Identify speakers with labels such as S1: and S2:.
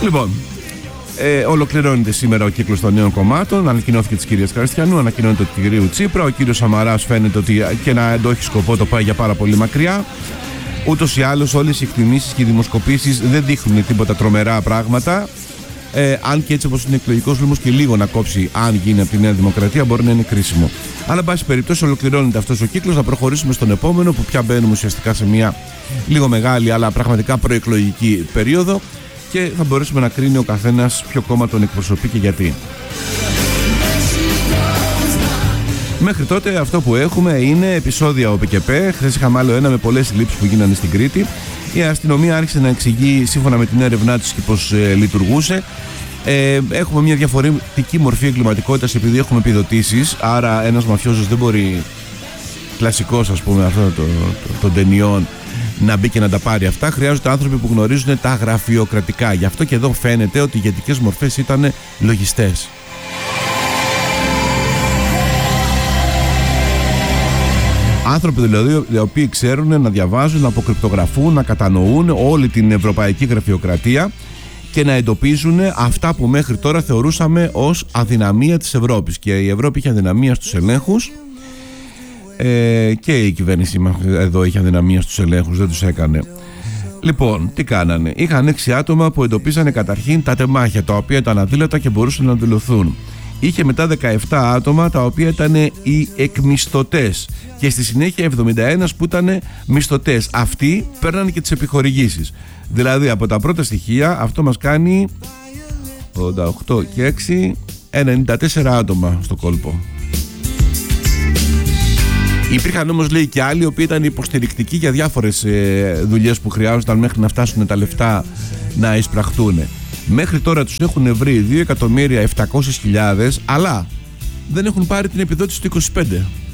S1: Λοιπόν, ολοκληρώνεται σήμερα ο κύκλος των νέων κομμάτων. Ανακοινώθηκε της κυρίας Καριστιανού, ανακοινώνεται του κυρίου Τσίπρα. Ο κύριος Σαμαράς φαίνεται ότι και να το έχει σκοπό το πάει για πάρα πολύ μακριά. Ούτως ή άλλως όλες οι εκτιμήσεις και οι δημοσκοπήσεις δεν δείχνουν τίποτα τρομερά πράγματα. Αν και έτσι όπως είναι εκλογικός νόμος και λίγο να κόψει, αν γίνει από τη Νέα Δημοκρατία, μπορεί να είναι κρίσιμο. Αλλά, εν πάση περιπτώσει, ολοκληρώνεται αυτός ο κύκλος. Να προχωρήσουμε στον επόμενο, που πια μπαίνουμε ουσιαστικά σε μια λίγο μεγάλη αλλά πραγματικά προεκλογική περίοδο και θα μπορέσουμε να κρίνει ο καθένας ποιο κόμμα τον εκπροσωπεί και γιατί. Μέχρι τότε αυτό που έχουμε είναι επεισόδια ΟΠΚΠ. Χθες είχαμε άλλο ένα με πολλές συλλήψεις που γίνανε στην Κρήτη. Η αστυνομία άρχισε να εξηγεί σύμφωνα με την έρευνά της και πώς λειτουργούσε. Έχουμε μια διαφορετική μορφή εγκληματικότητας επειδή έχουμε επιδοτήσεις. Άρα ένας μαφιόζος δεν μπορεί, κλασικός ας πούμε αυτό των ταινιών, να μπει και να τα πάρει αυτά. Χρειάζονται άνθρωποι που γνωρίζουν τα γραφειοκρατικά. Γι' αυτό και εδώ φαίνεται ότι οι ηγετικές μορφές ήταν λογιστές. Άνθρωποι δηλαδή οι οποίοι ξέρουν να διαβάζουν, να αποκρυπτογραφούν, να κατανοούν όλη την ευρωπαϊκή γραφειοκρατία και να εντοπίζουν αυτά που μέχρι τώρα θεωρούσαμε ως αδυναμία της Ευρώπης. Και η Ευρώπη είχε αδυναμία στους ελέγχους και η κυβέρνηση εδώ είχε αδυναμία στους ελέγχους, δεν τους έκανε. Λοιπόν, τι κάνανε? Είχαν 6 άτομα που εντοπίσανε καταρχήν τα τεμάχια, τα οποία ήταν αδύνατα και μπορούσαν να δηλωθούν. Είχε μετά 17 άτομα τα οποία ήταν οι εκμισθωτές και στη συνέχεια 71 που ήταν μισθωτές. Αυτοί παίρνανε και τις επιχορηγήσεις. Δηλαδή από τα πρώτα στοιχεία αυτό μας κάνει 88 και 6, 94 άτομα στο κόλπο. Υπήρχαν όμως, λέει, και άλλοι οι οποίοι ήταν υποστηρικτικοί για διάφορες δουλειές που χρειάζονταν μέχρι να φτάσουν τα λεφτά να εισπραχτούν. Μέχρι τώρα τους έχουν βρει 2.700.000, αλλά δεν έχουν πάρει την επιδότηση του 25.